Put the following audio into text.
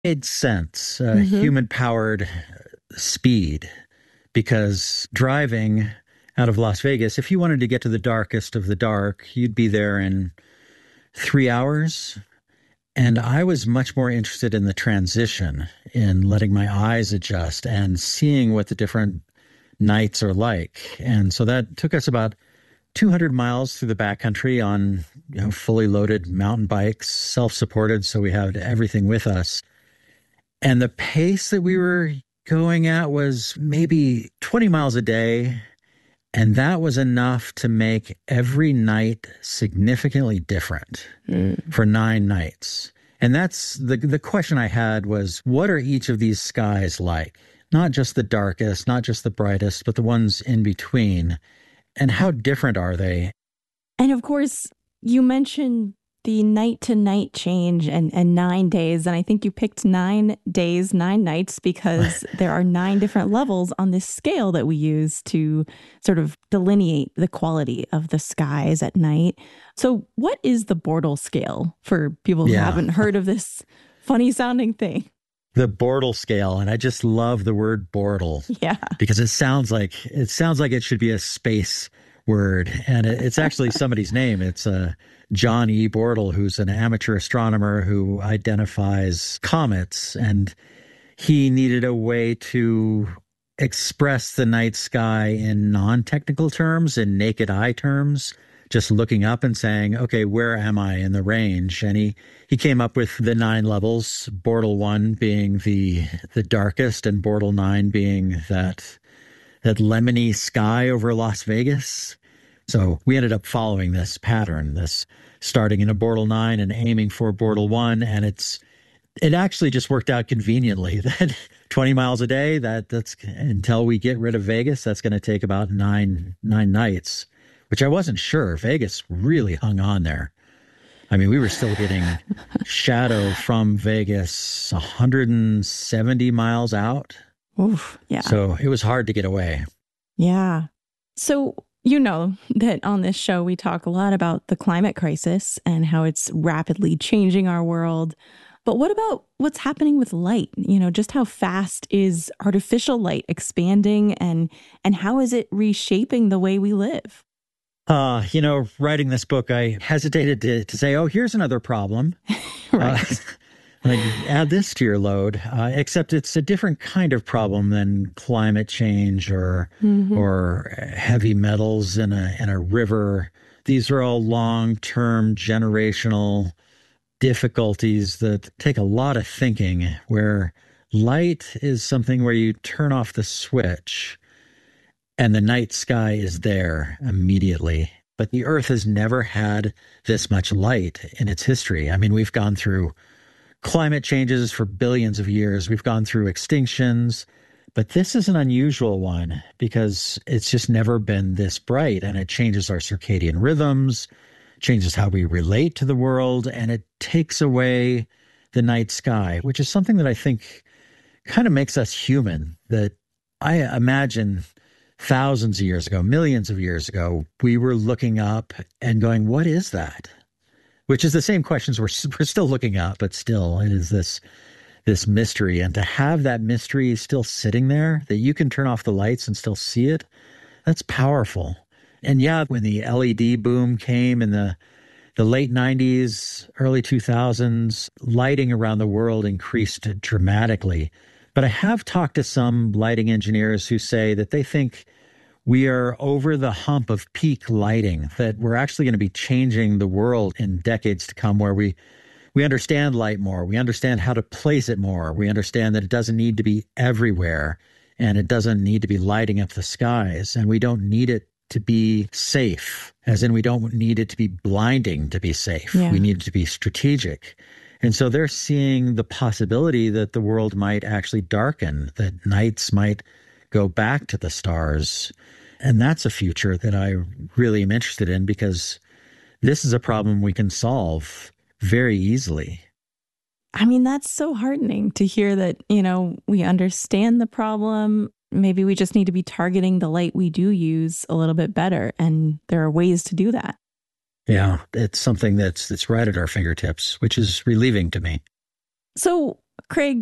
Made sense, Hmm. human powered speed, because driving out of Las Vegas, if you wanted to get to the darkest of the dark, you'd be there in 3 hours. And I was much more interested in the transition, in letting my eyes adjust and seeing what the different nights are like. And so that took us about 200 miles through the backcountry on, fully loaded mountain bikes, self-supported, so we had everything with us. And the pace that we were going at was maybe 20 miles a day. And that was enough to make every night significantly different Mm. for 9 nights. And that's the question I had was, what are each of these skies like? Not just the darkest, not just the brightest, but the ones in between. And how different are they? And of course, you mentioned the night to night change and 9 days. And I think you picked 9 days, 9 nights, because there are nine different levels on this scale that we use to sort of delineate the quality of the skies at night. So, what is the Bortle scale for people who Yeah, haven't heard of this funny sounding thing? the Bortle scale. And I just love the word Bortle Yeah. because it sounds like it should be a space word, and it's actually somebody's name. It's John E. Bortle, who's an amateur astronomer who identifies comets, and he needed a way to express the night sky in non-technical terms, in naked eye terms, just looking up and saying, okay, where am I in the range? And he came up with the 9 levels, Bortle 1 being the darkest, and Bortle 9 being that lemony sky over Las Vegas. So we ended up following this pattern, this starting in a Bortle 9 and aiming for Bortle 1. And it actually just worked out conveniently that 20 miles a day, that's until we get rid of Vegas, that's going to take about nine nights, which I wasn't sure. Vegas really hung on there. I mean, we were still getting shadow from Vegas 170 miles out. Oof. Yeah. So it was hard to get away. Yeah. So, you know that on this show, we talk a lot about the climate crisis and how it's rapidly changing our world. But what about what's happening with light? Just how fast is artificial light expanding and how is it reshaping the way we live? Writing this book, I hesitated to say, oh, here's another problem. Uh, Right. like, add this to your load, except it's a different kind of problem than climate change Hmm. or heavy metals in a river. These are all long-term generational difficulties that take a lot of thinking, where light is something where you turn off the switch and the night sky is there immediately. But the earth has never had this much light in its history. I mean, we've gone through climate changes for billions of years. We've gone through extinctions, but this is an unusual one because it's just never been this bright, and it changes our circadian rhythms, changes how we relate to the world, and it takes away the night sky, which is something that I think kind of makes us human. That I imagine thousands of years ago, millions of years ago, we were looking up and going, what is that? Which is the same questions we're still looking up, but still it is this mystery. And to have that mystery still sitting there, that you can turn off the lights and still see it, that's powerful. And yeah, when the LED boom came in the late 90s, early 2000s, lighting around the world increased dramatically. But I have talked to some lighting engineers who say that they think we are over the hump of peak lighting, that we're actually going to be changing the world in decades to come, where we understand light more. We understand how to place it more. We understand that it doesn't need to be everywhere and it doesn't need to be lighting up the skies. And we don't need it to be safe, as in we don't need it to be blinding to be safe. We Yeah. need it to be strategic. And so they're seeing the possibility that the world might actually darken, that nights might go back to the stars. And that's a future that I really am interested in because this is a problem we can solve very easily. I mean, that's so heartening to hear that we understand the problem. Maybe we just need to be targeting the light we do use a little bit better. And there are ways to do that. Yeah, it's something that's right at our fingertips, which is relieving to me. So, Craig,